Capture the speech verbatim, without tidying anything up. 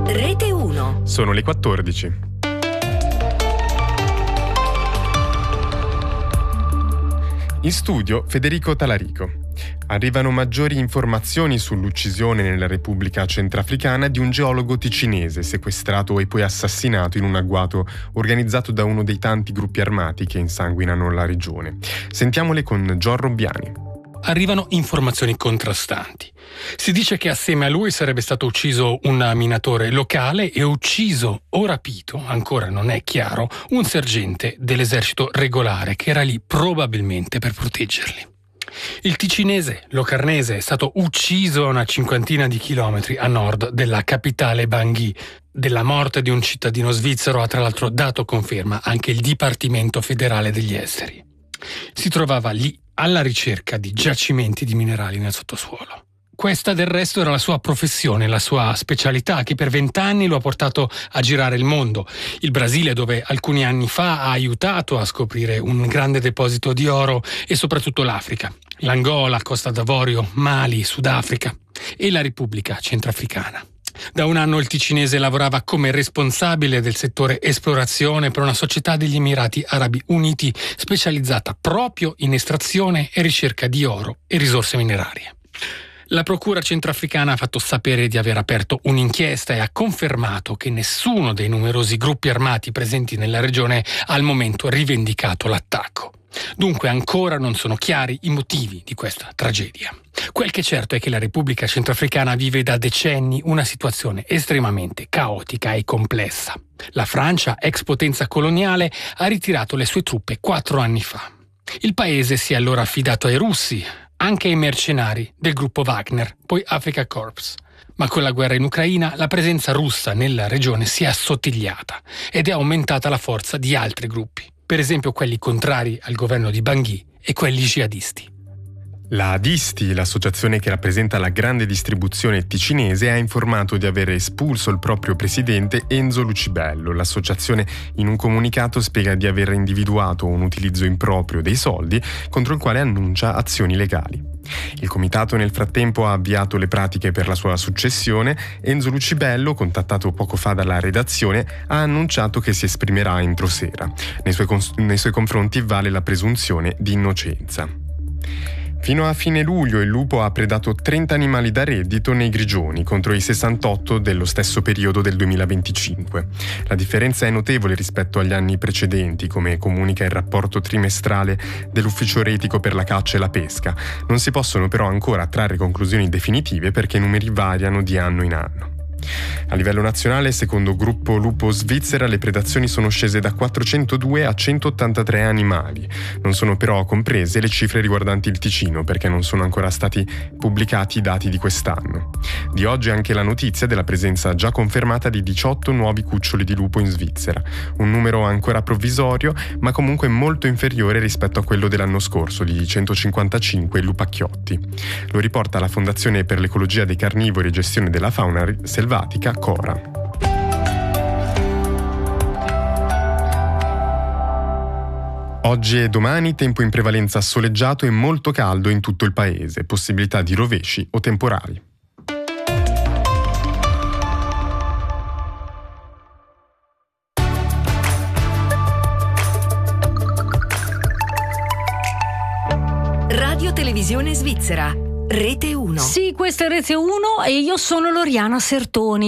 Rete uno. Sono le quattordici. In studio Federico Talarico. Arrivano maggiori informazioni sull'uccisione nella Repubblica Centrafricana di un geologo ticinese sequestrato e poi assassinato in un agguato organizzato da uno dei tanti gruppi armati che insanguinano la regione. Sentiamole con Gian Robbiani. Arrivano informazioni contrastanti. Si dice che assieme a lui sarebbe stato ucciso un minatore locale e ucciso o rapito, ancora non è chiaro, un sergente dell'esercito regolare che era lì probabilmente per proteggerli. Il ticinese, Locarnese, è stato ucciso a una cinquantina di chilometri a nord della capitale Bangui. Della morte di un cittadino svizzero ha tra l'altro dato conferma anche il Dipartimento federale degli esteri. Si trovava lì alla ricerca di giacimenti di minerali nel sottosuolo. Questa del resto era la sua professione, la sua specialità che per vent'anni lo ha portato a girare il mondo. Il Brasile, dove alcuni anni fa ha aiutato a scoprire un grande deposito di oro, e soprattutto l'Africa, l'Angola, Costa d'Avorio, Mali, Sudafrica e la Repubblica Centrafricana. Da un anno il ticinese lavorava come responsabile del settore esplorazione per una società degli Emirati Arabi Uniti specializzata proprio in estrazione e ricerca di oro e risorse minerarie. La procura centrafricana ha fatto sapere di aver aperto un'inchiesta e ha confermato che nessuno dei numerosi gruppi armati presenti nella regione ha al momento rivendicato l'attacco. Dunque ancora non sono chiari i motivi di questa tragedia. Quel che è certo è che la Repubblica Centrafricana vive da decenni una situazione estremamente caotica e complessa. La Francia, ex potenza coloniale, ha ritirato le sue truppe quattro anni fa. Il paese si è allora affidato ai russi, anche ai mercenari del gruppo Wagner, poi Afrika Korps. Ma con la guerra in Ucraina la presenza russa nella regione si è assottigliata ed è aumentata la forza di altri gruppi, per esempio quelli contrari al governo di Bangui e quelli jihadisti. La Adisti, l'associazione che rappresenta la grande distribuzione ticinese, ha informato di aver espulso il proprio presidente Enzo Lucibello. L'associazione in un comunicato spiega di aver individuato un utilizzo improprio dei soldi contro il quale annuncia azioni legali. Il comitato nel frattempo ha avviato le pratiche per la sua successione. Enzo Lucibello, contattato poco fa dalla redazione, ha annunciato che si esprimerà entro sera. Nei suoi, cons- nei suoi confronti vale la presunzione di innocenza. Fino a fine luglio il lupo ha predato trenta animali da reddito nei Grigioni contro i sessantotto dello stesso periodo del duemilaventicinque. La differenza è notevole rispetto agli anni precedenti, come comunica il rapporto trimestrale dell'Ufficio Retico per la Caccia e la Pesca. Non si possono però ancora trarre conclusioni definitive perché i numeri variano di anno in anno. A livello nazionale, secondo Gruppo Lupo Svizzera, le predazioni sono scese da quattrocentodue a centottantatré animali. Non sono però comprese le cifre riguardanti il Ticino, perché non sono ancora stati pubblicati i dati di quest'anno. Di oggi anche la notizia della presenza già confermata di diciotto nuovi cuccioli di lupo in Svizzera, un numero ancora provvisorio, ma comunque molto inferiore rispetto a quello dell'anno scorso, di centocinquantacinque lupacchiotti. Lo riporta la Fondazione per l'Ecologia dei Carnivori e Gestione della Fauna Selvatica, Cora. Oggi e domani tempo in prevalenza soleggiato e molto caldo in tutto il paese, possibilità di rovesci o temporali. Radio Televisione Svizzera, Rete uno. Sì, questa è Rete uno e io sono Loriana Sertoni.